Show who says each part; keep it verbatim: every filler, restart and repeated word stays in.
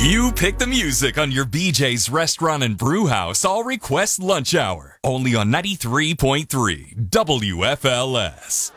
Speaker 1: You pick the music on your B J's Restaurant and Brew House All Request Lunch Hour. Only on ninety-three point three W F L S.